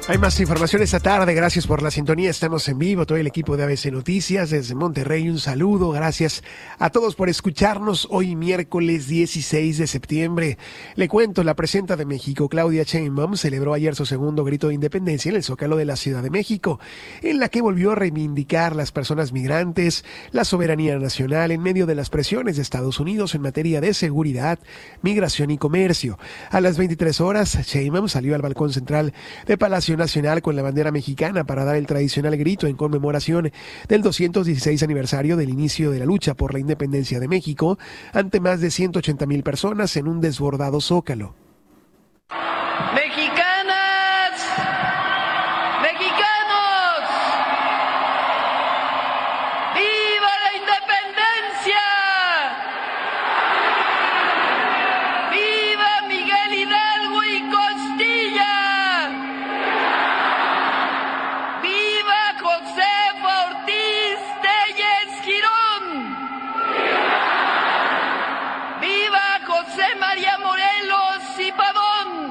Hay más información esta tarde, gracias por la sintonía, estamos en vivo, todo el equipo de ABC Noticias desde Monterrey, un saludo, gracias a todos por escucharnos hoy miércoles 16 de septiembre. Le cuento, la presidenta de México, Claudia Sheinbaum, celebró ayer su segundo grito de independencia en el Zócalo de la Ciudad de México, en la que volvió a reivindicar las personas migrantes, la soberanía nacional en medio de las presiones de Estados Unidos en materia de seguridad, migración y comercio. A las 23 horas, Sheinbaum salió al balcón central de Palacio Nacional con la bandera mexicana para dar el tradicional grito en conmemoración del 216 aniversario del inicio de la lucha por la independencia de México ante más de 180,000 personas en un desbordado zócalo. Mexicanas, mexicanos, ¡viva la independencia! ¡Viva Miguel Hidalgo y Costilla! Josefa Ortiz Telles Girón. ¡Viva José María Morelos y Pavón!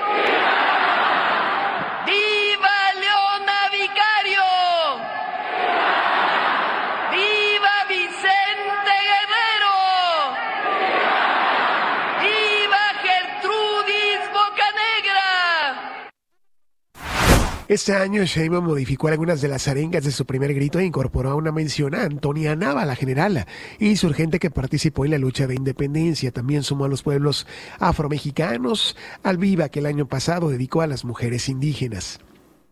¡Viva Leona Vicario! ¡Viva Vicente Guerrero! ¡Viva Gertrudis Bocanegra! Este año Sheinbaum modificó algunas de las arengas de su primer grito e incorporó una mención a Antonia Nava, la generala insurgente que participó en la lucha de independencia. También sumó a los pueblos afromexicanos al Viva que el año pasado dedicó a las mujeres indígenas.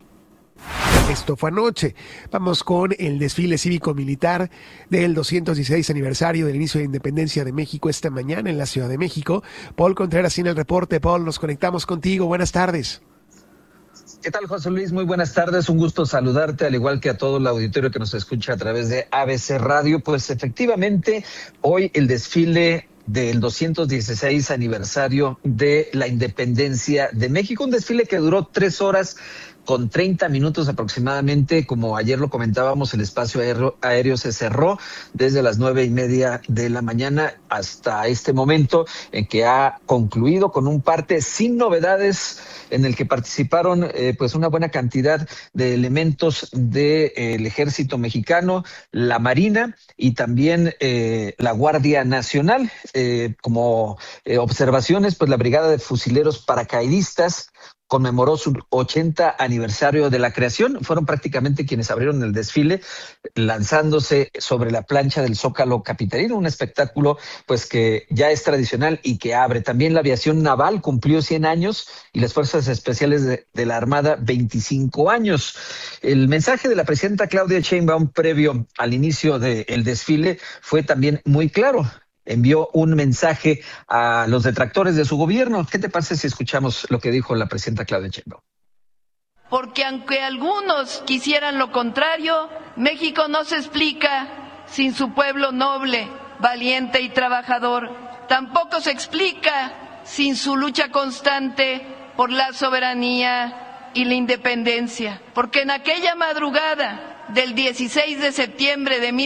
Esto fue anoche. Vamos con el desfile cívico-militar del 216 aniversario del inicio de independencia de México esta mañana en la Ciudad de México. Paul Contreras tiene el reporte. Paul, nos conectamos contigo. Buenas tardes. ¿Qué tal, José Luis? Muy buenas tardes, un gusto saludarte, al igual que a todo el auditorio que nos escucha a través de ABC Radio. Pues efectivamente, hoy el desfile del 216 aniversario de la independencia de México, un desfile que duró 3 horas con 30 minutos aproximadamente. Como ayer lo comentábamos, el espacio aéreo se cerró desde las 9:30 de la mañana hasta este momento, en que ha concluido con un parte sin novedades, en el que participaron pues una buena cantidad de elementos del Ejército Mexicano, la Marina y también la Guardia Nacional. Como observaciones, pues la Brigada de Fusileros Paracaidistas conmemoró su 80 aniversario de la creación. Fueron prácticamente quienes abrieron el desfile, lanzándose sobre la plancha del Zócalo capitalino, un espectáculo pues que ya es tradicional y que abre. También la aviación naval cumplió 100 años y las fuerzas especiales de la Armada 25 años. El mensaje de la presidenta Claudia Sheinbaum previo al inicio del desfile fue también muy claro. Envió un mensaje a los detractores de su gobierno. ¿Qué te parece si escuchamos lo que dijo la presidenta Claudia Sheinbaum? Porque aunque algunos quisieran lo contrario, México no se explica sin su pueblo noble, valiente y trabajador. Tampoco se explica sin su lucha constante por la soberanía y la independencia. Porque en aquella madrugada del 16 de septiembre de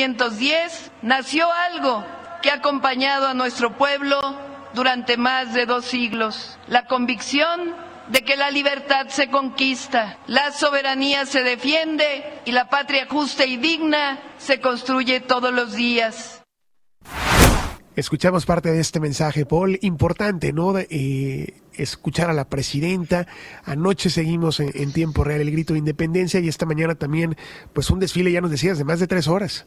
1810 nació algo que ha acompañado a nuestro pueblo durante más de 2 siglos, la convicción de que la libertad se conquista, la soberanía se defiende y la patria justa y digna se construye todos los días. Escuchamos parte de este mensaje, Paul, importante, ¿no? Escuchar a la presidenta. Anoche seguimos en tiempo real el grito de independencia y esta mañana también, pues un desfile, ya nos decías, de más de 3 horas.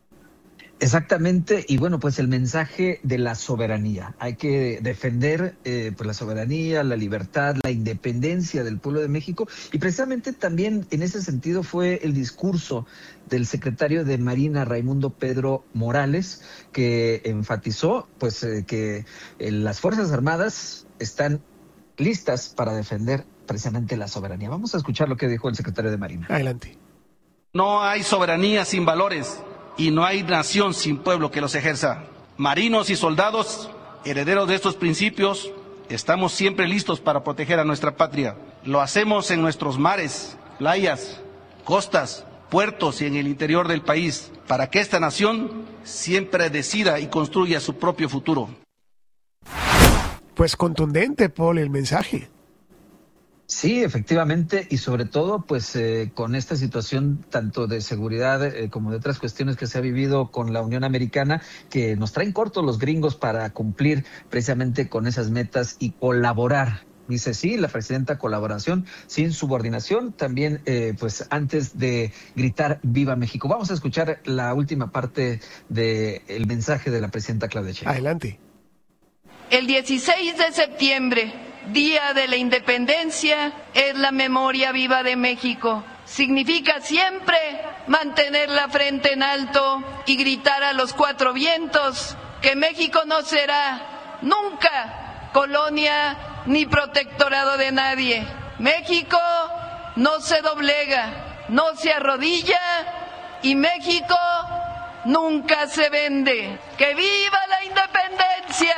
Exactamente, y bueno, pues el mensaje de la soberanía. Hay que defender pues la soberanía, la libertad, la independencia del pueblo de México, y precisamente también en ese sentido fue el discurso del secretario de Marina, Raimundo Pedro Morales, que enfatizó pues que las Fuerzas Armadas están listas para defender precisamente la soberanía. Vamos a escuchar lo que dijo el secretario de Marina. Adelante. No hay soberanía sin valores. Y no hay nación sin pueblo que los ejerza. Marinos y soldados, herederos de estos principios, estamos siempre listos para proteger a nuestra patria. Lo hacemos en nuestros mares, playas, costas, puertos y en el interior del país, para que esta nación siempre decida y construya su propio futuro. Pues contundente, Paul, el mensaje. Sí, efectivamente, y sobre todo, pues con esta situación tanto de seguridad como de otras cuestiones que se ha vivido con la Unión Americana, que nos traen cortos los gringos para cumplir precisamente con esas metas y colaborar. Dice sí, la presidenta, colaboración sin subordinación, también pues antes de gritar Viva México. Vamos a escuchar la última parte del mensaje de la presidenta Claudia Sheinbaum. Adelante. El 16 de septiembre, Día de la Independencia, es la memoria viva de México. Significa siempre mantener la frente en alto y gritar a los cuatro vientos que México no será nunca colonia ni protectorado de nadie. México no se doblega, no se arrodilla y México nunca se vende. ¡Que viva la independencia!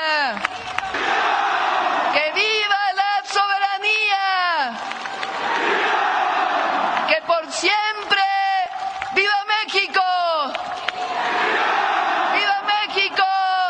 ¡Que viva la soberanía! ¡Que por siempre viva México! ¡Viva México!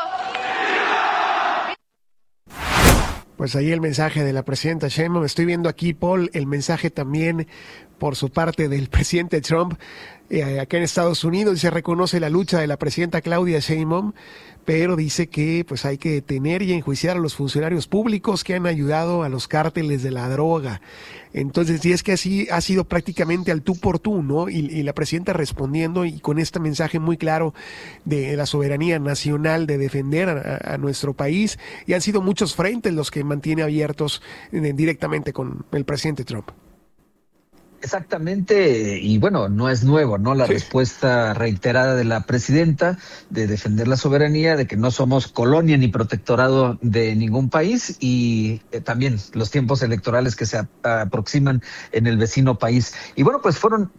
Pues ahí el mensaje de la presidenta Sheinbaum. Estoy viendo aquí, Paul, el mensaje también por su parte del presidente Trump acá en Estados Unidos. Y se reconoce la lucha de la presidenta Claudia Sheinbaum, pero dice que pues hay que detener y enjuiciar a los funcionarios públicos que han ayudado a los cárteles de la droga. Entonces, sí, es que así ha sido prácticamente al tú por tú, ¿no? Y la presidenta respondiendo y con este mensaje muy claro de la soberanía nacional, de defender a nuestro país, y han sido muchos frentes los que mantiene abiertos directamente con el presidente Trump. Exactamente, y bueno, no es nuevo, ¿no? La respuesta reiterada de la presidenta de defender la soberanía, de que no somos colonia ni protectorado de ningún país, y también los tiempos electorales que se aproximan en el vecino país. Y bueno, pues fueron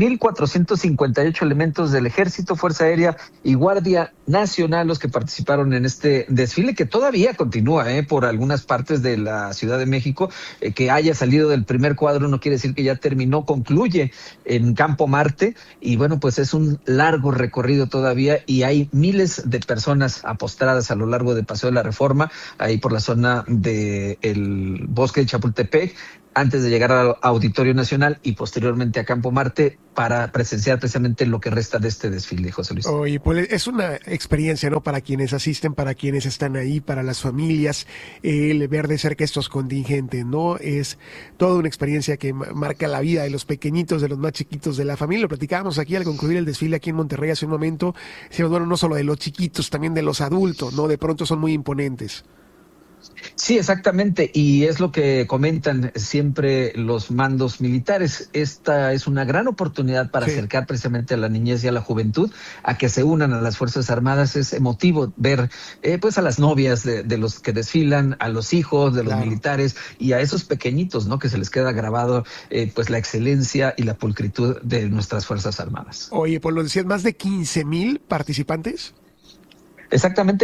15,458 elementos del Ejército, Fuerza Aérea y Guardia Nacional los que participaron en este desfile, que todavía continúa por algunas partes de la Ciudad de México. Que haya salido del primer cuadro no quiere decir que ya terminó, concluye en Campo Marte, y bueno, pues es un largo recorrido todavía, y hay miles de personas apostradas a lo largo de Paseo de la Reforma, ahí por la zona del Bosque de Chapultepec, antes de llegar al Auditorio Nacional y posteriormente a Campo Marte para presenciar precisamente lo que resta de este desfile, José Luis. Oye, pues es una experiencia, ¿no? Para quienes asisten, para quienes están ahí, para las familias, el ver de cerca estos contingentes, ¿no? Es toda una experiencia que marca la vida de los pequeñitos, de los más chiquitos de la familia. Lo platicábamos aquí al concluir el desfile aquí en Monterrey hace un momento. Decíamos, bueno, no solo de los chiquitos, también de los adultos, ¿no? De pronto son muy imponentes. Sí, exactamente, y es lo que comentan siempre los mandos militares. Esta es una gran oportunidad para acercar precisamente a la niñez y a la juventud a que se unan a las Fuerzas Armadas. Es emotivo ver pues a las novias de los que desfilan, a los hijos de los militares y a esos pequeñitos, ¿no? Que se les queda grabado pues la excelencia y la pulcritud de nuestras Fuerzas Armadas. Oye, pues lo decías, más de 15,000 participantes. Exactamente,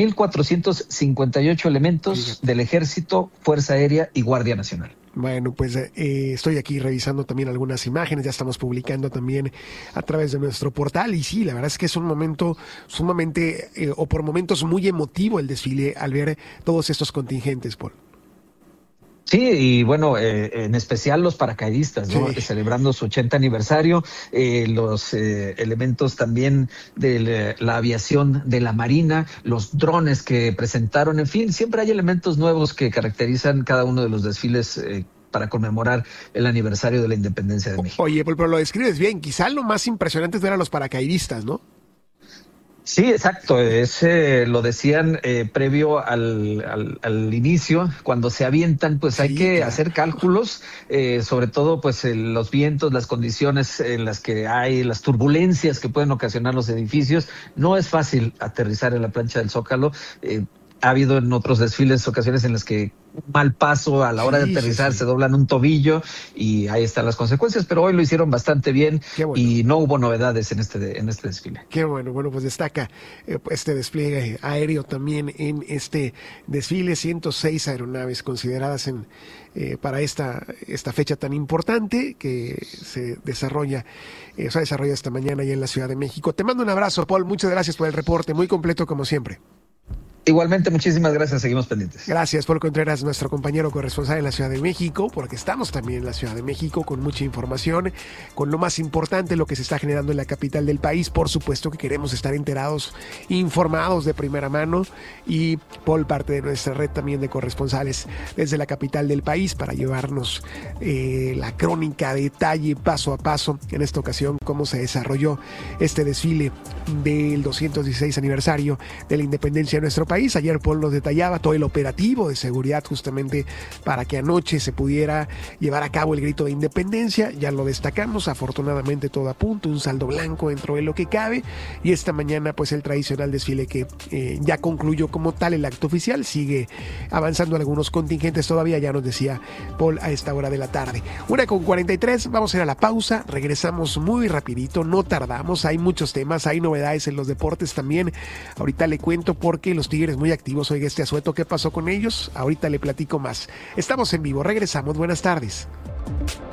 15,458 elementos del Ejército, Fuerza Aérea y Guardia Nacional. Bueno, pues estoy aquí revisando también algunas imágenes, ya estamos publicando también a través de nuestro portal, y sí, la verdad es que es un momento sumamente, o por momentos muy emotivo el desfile al ver todos estos contingentes, Paul. Sí, y bueno, en especial los paracaidistas, ¿no? Celebrando su 80 aniversario, los elementos también de la aviación de la Marina, los drones que presentaron, en fin, siempre hay elementos nuevos que caracterizan cada uno de los desfiles para conmemorar el aniversario de la independencia de México. Oye, pero lo describes bien, quizá lo más impresionante es ver a los paracaidistas, ¿no? Sí, exacto. Lo decían previo al inicio, cuando se avientan, pues hay que hacer cálculos, sobre todo pues los vientos, las condiciones en las que hay, las turbulencias que pueden ocasionar los edificios. No es fácil aterrizar en la plancha del Zócalo. Ha habido en otros desfiles ocasiones en las que un mal paso a la hora de aterrizar se doblan un tobillo y ahí están las consecuencias, pero hoy lo hicieron bastante bien y no hubo novedades en este desfile. Qué bueno, pues destaca este despliegue aéreo también en este desfile, 106 aeronaves consideradas para esta fecha tan importante que se desarrolla esta mañana ahí en la Ciudad de México. Te mando un abrazo, Paul, muchas gracias por el reporte, muy completo como siempre. Igualmente, muchísimas gracias, seguimos pendientes. Gracias, Paul Contreras, nuestro compañero corresponsal en la Ciudad de México, porque estamos también en la Ciudad de México con mucha información, con lo más importante, lo que se está generando en la capital del país. Por supuesto que queremos estar enterados, informados de primera mano, y Paul, parte de nuestra red también de corresponsales desde la capital del país, para llevarnos la crónica, detalle, paso a paso, en esta ocasión, cómo se desarrolló este desfile del 216 aniversario de la independencia de nuestro país. Ayer Paul nos detallaba todo el operativo de seguridad justamente para que anoche se pudiera llevar a cabo el grito de independencia. Ya lo destacamos, afortunadamente todo a punto, un saldo blanco dentro de lo que cabe, y esta mañana pues el tradicional desfile que ya concluyó como tal el acto oficial. Sigue avanzando algunos contingentes todavía, ya nos decía Paul a esta hora de la tarde. 1:43, vamos a ir a la pausa, regresamos muy rapidito, no tardamos, hay muchos temas, hay novedades en los deportes también. Ahorita le cuento porque los Tigres muy activos. Oiga, este asueto, ¿qué pasó con ellos? Ahorita le platico más. Estamos en vivo, regresamos, buenas tardes.